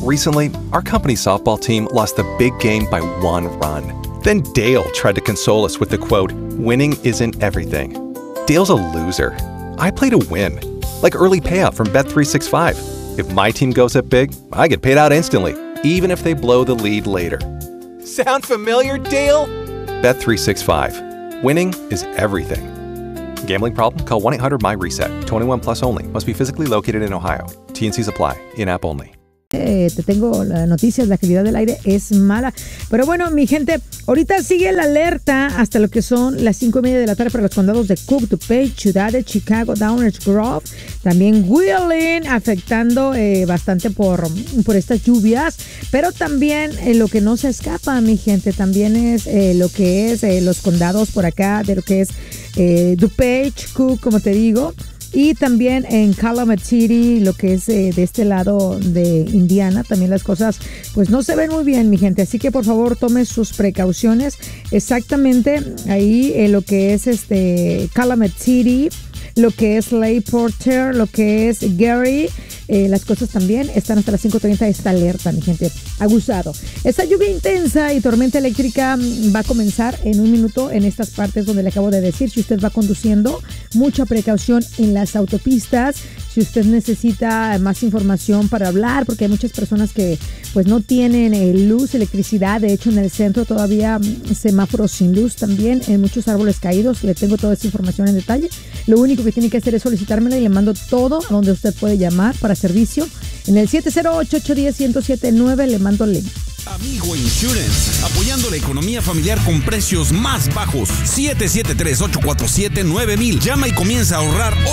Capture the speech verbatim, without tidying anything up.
Recently, our company softball team lost the big game by one run. Then Dale tried to console us with the quote, "Winning isn't everything." Dale's a loser. I play to win. Like early payout from Bet three sixty-five. If my team goes up big, I get paid out instantly, even if they blow the lead later. Sound familiar, Dale? Bet three sixty-five. Winning is everything. Gambling problem? Call one eight hundred M Y reset. twenty-one plus only. Must be physically located in Ohio. T N Cs apply. In-app only. Eh, te tengo las noticias, la calidad del aire es mala. Pero bueno, mi gente, ahorita sigue la alerta hasta lo que son las cinco y media de la tarde para los condados de Cook, DuPage, Ciudad de Chicago, Downers Grove, también Wheeling, afectando eh, bastante por, por estas lluvias. Pero también eh, lo que no se escapa, mi gente, también es eh, lo que es eh, los condados por acá, de lo que es eh, DuPage, Cook, como te digo. Y también en Calumet City, lo que es eh, de este lado de Indiana, también las cosas pues no se ven muy bien, mi gente. Así que por favor tome sus precauciones. Exactamente ahí en lo que es este Calumet City, lo que es Lake Porter, lo que es Gary. Eh, las cosas también están hasta las cinco treinta. Esta alerta, mi gente, abusado. Esta lluvia intensa y tormenta eléctrica va a comenzar en un minuto en estas partes donde le acabo de decir. Si usted va conduciendo, mucha precaución en las autopistas. Si usted necesita más información para hablar, porque hay muchas personas que pues no tienen eh, luz, electricidad. De hecho, en el centro todavía semáforos sin luz también, en muchos árboles caídos. Le tengo toda esa información en detalle. Lo único que tiene que hacer es solicitármela y le mando todo a donde usted puede llamar para servicio. En el siete cero ocho, ocho uno cero, uno cero siete nueve le mando el link. Amigo Insurance, apoyando la economía familiar con precios más bajos. siete siete tres, ocho cuatro siete, nueve mil. Llama y comienza a ahorrar